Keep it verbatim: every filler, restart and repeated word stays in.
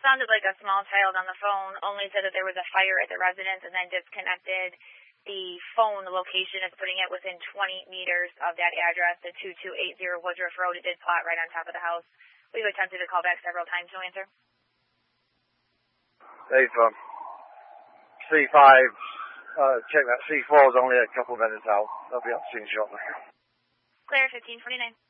sounded like a small child on the phone, only said that there was a fire at the residence and then disconnected the phone. The location is putting it within twenty meters of that address, the two two eight zero Woodruff Road. It did plot right on top of the house. We've attempted to call back several times. No answer. They've, um, C five, uh, check that. C four is only a couple of minutes out. They'll be up soon shortly. Clear, fifteen twenty-nine.